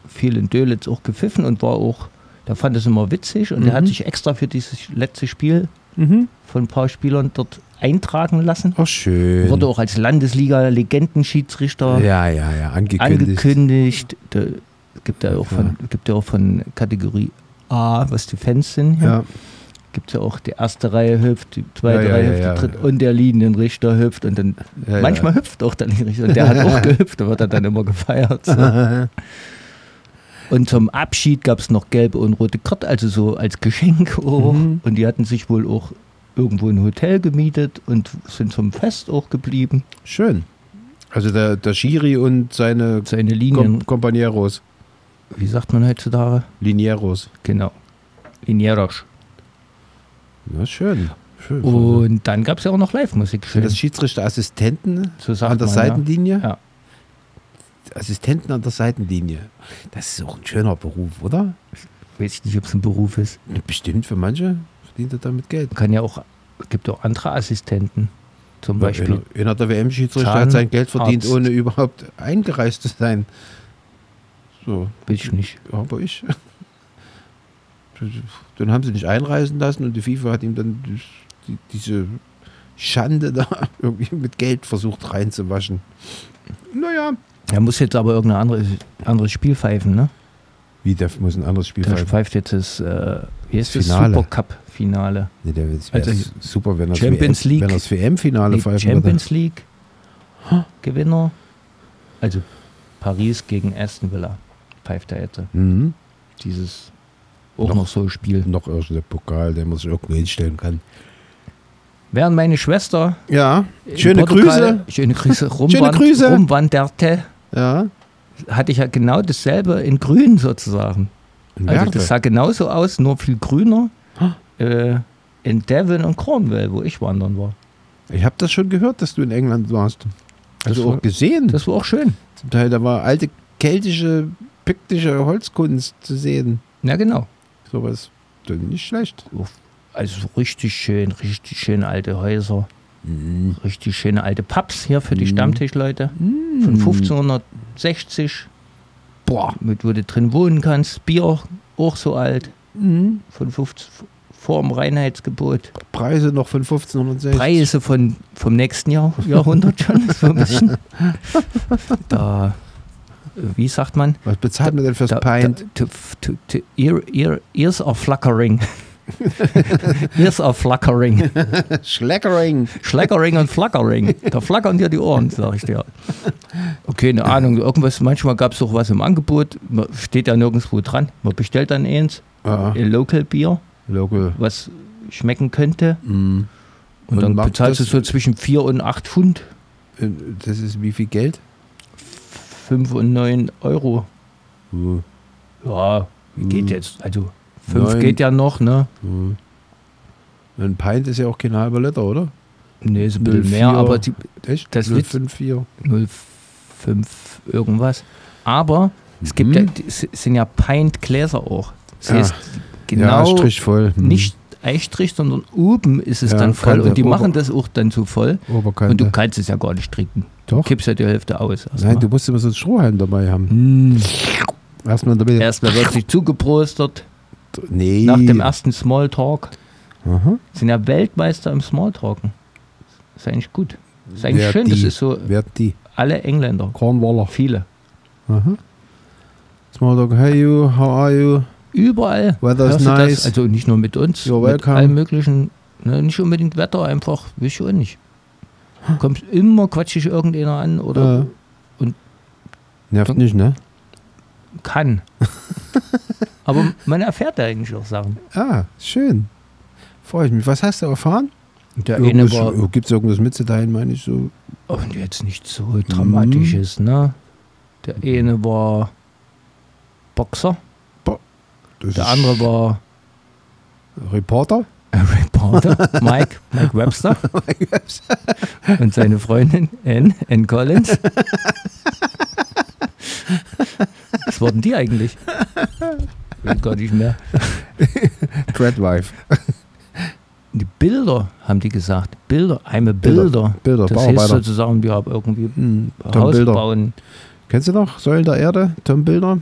viel in Dölitz auch gepfiffen und war auch, der fand es immer witzig und der hat sich extra für dieses letzte Spiel von ein paar Spielern dort eintragen lassen. Ach, schön. Wurde auch als Landesliga-Legendenschiedsrichter angekündigt. Da gibt ja auch von Kategorie A, was die Fans sind. Ja. Gibt es ja auch die erste Reihe hüpft, die zweite Reihe hüpft, die dritte und der Linienrichter hüpft und dann manchmal hüpft auch der Linienrichter und der hat auch gehüpft, da wird er dann immer gefeiert. So. Und zum Abschied gab es noch gelbe und rote Karte, also so als Geschenk auch. Und die hatten sich wohl auch irgendwo ein Hotel gemietet und sind zum Fest auch geblieben. Schön. Also der Schiri und seine Linien. Compañeros. Wie sagt man heutzutage? Linieros. Genau. Linieros. Ja, schön. Und dann gab es ja auch noch Live-Musik. Sind das Schiedsrichterassistenten so an der Seitenlinie? Ja. Assistenten an der Seitenlinie. Das ist auch ein schöner Beruf, oder? Weiß ich nicht, ob es ein Beruf ist. Bestimmt für manche verdient er damit Geld. Es gibt auch andere Assistenten. Zum Beispiel. Einer der WM-Schiedsrichter hat sein Geld verdient, ohne überhaupt eingereist zu sein. So. Weiß ich nicht. Aber ich. Dann haben sie nicht einreisen lassen und die FIFA hat ihm dann diese Schande da irgendwie mit Geld versucht reinzuwaschen. Naja. Er muss jetzt aber irgendein anderes Spiel pfeifen, ne? Wie, der muss ein anderes Spiel pfeifen? Der pfeift jetzt das, wie heißt das? Finale. Supercup-Finale. Nee, der wäre super, wenn er Champions League, wenn er das WM-Finale pfeifen Champions League Gewinner. Also Paris gegen Aston Villa pfeift er jetzt. Dieses noch so Spiel. Noch irgendein Pokal, den man sich irgendwo hinstellen kann. Während meine Schwester schöne Grüße rumwanderte, hatte ich ja genau dasselbe in grün sozusagen. Also das sah genauso aus, nur viel grüner in Devon und Cornwall, wo ich wandern war. Ich habe das schon gehört, dass du in England warst. Also auch gesehen. Das war auch schön. Zum Teil, da war alte keltische, piktische Holzkunst zu sehen. Ja, genau. Sowas, das ist nicht schlecht. Also richtig schön alte Häuser. Richtig schöne alte Pubs hier für die Stammtischleute. Von 1560. Boah, mit wo du drin wohnen kannst. Bier auch so alt. Von 15, vor dem Reinheitsgebot. Preise noch von 1560. Preise vom nächsten Jahrhundert schon. So ein bisschen. Da, wie sagt man? Was bezahlt man denn fürs Pint? Ears are fluckering. Ears are fluckering. Schleckering und fluckering. Da flackern dir die Ohren, sag ich dir. Okay, eine Ahnung. Irgendwas, manchmal gab es auch was im Angebot. Man steht ja nirgendwo dran. Man bestellt dann ein Local Bier, was schmecken könnte. Und dann bezahlst du so zwischen 4 und 8 Pfund. Das ist wie viel Geld? 5 und 9 Euro. Ja, geht jetzt. Also 5 geht ja noch, ne? Ein Pint ist ja auch kein halber Liter, oder? Nee, ist ein bisschen mehr, aber das 0,54. 0,5 irgendwas. Aber es gibt es sind ja Pint-Gläser auch. Das heißt, genau strichvoll. Nicht Eistrich, sondern oben ist es dann voll. Und die machen das auch dann so voll. Oberkante. Und du kannst es ja gar nicht trinken. Doch. Du kippst ja die Hälfte aus. Nein, du musst immer so einen Strohhalm dabei haben. Erstmal wird sich zugeprostet. Nee. Nach dem ersten Smalltalk. Sind ja Weltmeister im Smalltalken. Ist eigentlich gut. Ist eigentlich schön. Das ist so. Wer die? Alle Engländer. Cornwaller. Viele. Smalltalk, hey you, how are you? Überall. Weather is nice. Also nicht nur mit uns. You're welcome. Mit allen möglichen. Ne, nicht unbedingt Wetter, einfach. Weiß ich auch nicht. Kommst immer quatschig irgendeiner an oder. Und nervt nicht, ne? Kann. Aber man erfährt da eigentlich auch Sachen. Schön. Freue ich mich. Was hast du erfahren? Gibt es irgendwas mitzuteilen, meine ich so? Und jetzt nichts so Dramatisches, ne? Der eine war Boxer. Der andere war Reporter. Mike Webster. Und seine Freundin Ann Collins. Was wurden die eigentlich? Ich weiß gar nicht mehr. Dreadwife. Die Bilder, haben die gesagt. I'm a Builder. Das heißt sozusagen, wir haben irgendwie Haus bauen. Kennst du noch Säulen der Erde? Tom Bilder?